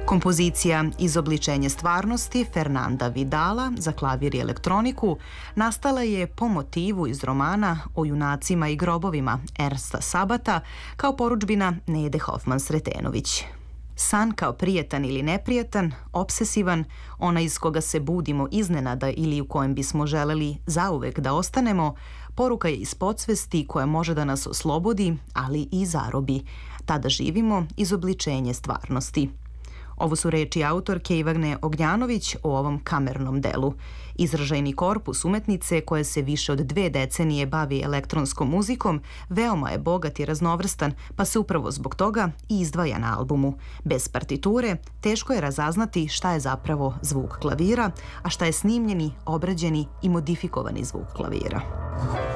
Kompozicija Izobličenje stvarnosti Fernanda Vidala za klavir i elektroniku nastala je po motivu iz romana o junacima i grobovima Ernsta Sabata kao porudžbina Nede Hoffman-Sretenović. San kao prijetan ili neprijetan, obsesivan, onaj iz koga se budimo iznenada ili u kojem bismo želeli zauvek da ostanemo, poruka je iz podsvesti koja može da nas oslobodi, ali i zarobi. Tada živimo izobličenje stvarnosti. Ovo su reči autorke Ivane Ognjanović o ovom kamernom delu. Izražajni korpus umetnice koja se više od 2 decenije bavi elektronskom muzikom veoma je bogat i raznovrstan, pa se upravo zbog toga i izdvaja na albumu. Bez partiture teško je razaznati šta je zapravo zvuk klavira, a šta je snimljeni, obrađeni i modifikovani zvuk klavira.